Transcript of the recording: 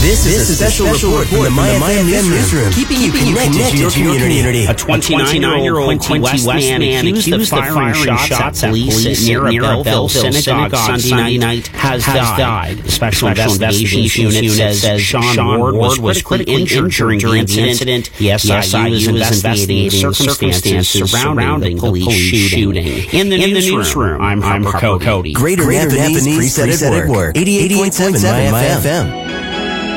This is a special report from the MyFM newsroom, keeping you connected to your community. A 29-year-old Quincy West man accused of firing shots at police near a Belleville synagogue Sunday night has died. The Special Investigations Unit says Sean Ward was critically injured during the incident. The SIU is investigating circumstances surrounding the police shooting. In the newsroom, I'm Harper Cody. Greater Napa Needs Preset at Work. 88.7 MyFM.